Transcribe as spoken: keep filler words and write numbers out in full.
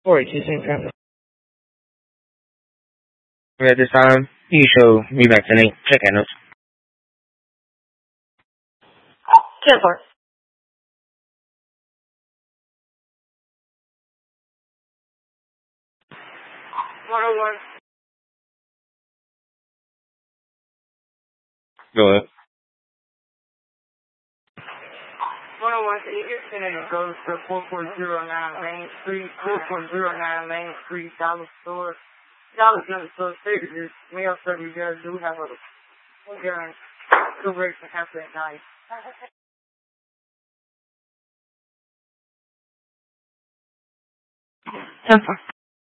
forty-two Saint Trevor. At this time, you show revaccinate. Check out notes. ten four. one oh one. Go ahead. one oh one, so your internet goes to four four zero nine Main Street, four four zero nine Main Street, Dollar Store. Dollar Store figures, mail service, you guys do have a gun, two rates and half that night. ten four.